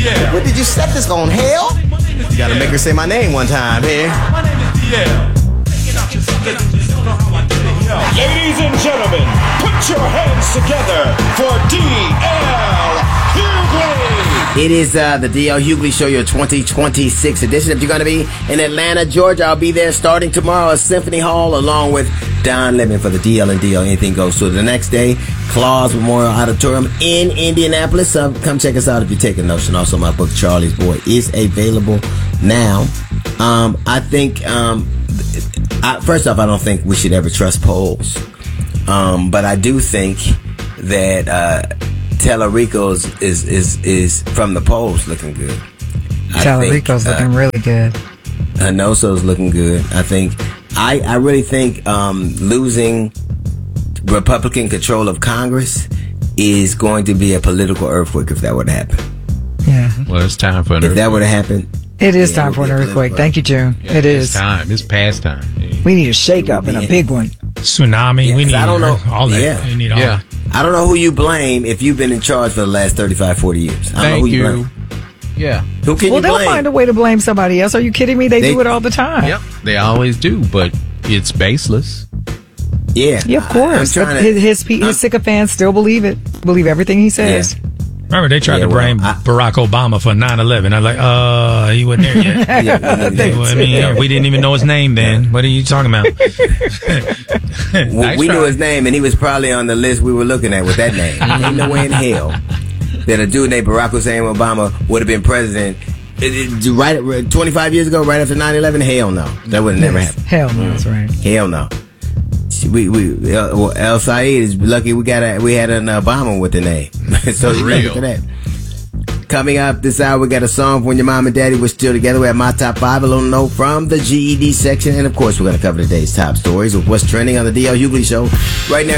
What did you set this on, hell? You gotta make her say my name one time here. My name is DL. Ladies and gentlemen, put your hands together for D.L. Hughley. It is the D.L. Hughley Show, your 2026 edition. If you're going to be in Atlanta, Georgia, I'll be there starting tomorrow at Symphony Hall along with Don Lemon for the DL and DL Anything Goes. So the next day, Claus Memorial Auditorium in Indianapolis. Come check us out if you're taking notes. And also my book, Charlie's Boy, is available now. I think... first off, I don't think we should ever trust polls. But I do think that Tellerico's is from the polls looking good. Tellerico's looking really good. Hanoso's looking good. I really think losing Republican control of Congress is going to be a political earthquake if that were to happen. Yeah. Well, it's time for an earthquake. If that were to happen. It is time for an earthquake. Thank you, June. Yeah, it is. It's time. It's past time. We need a shake-up and a big one. Tsunami. Yeah, we need I don't know. all that. Yeah. We need all that. I don't know who you blame if you've been in charge for the last 35, 40 years. I don't know who you blame. Yeah. Who can you blame? Well, they'll find a way to blame somebody else. Are you kidding me? They do it all the time. Yep. They always do, but it's baseless. Yeah. Yeah, of course. His sycophants still believe it. Believe everything he says. Yeah. Remember, they tried to blame Barack Obama for 9/11. I'm like, he wasn't there yet. We didn't even know his name then. What are you talking about? We knew his name, and he was probably on the list we were looking at with that name. Ain't no way in hell that a dude named Barack Hussein Obama would have been president right 25 years ago, right after 9/11. Hell no, that would have never happened. Hell no, that's right. Hell no. El Said is lucky we had an Obama with the name. So look at that. Coming up this hour, we got a song from when your mom and daddy were still together. We have my top 5, a little note from the GED section, and of course we're going to cover today's top stories of what's trending on the DL Hughley Show right now.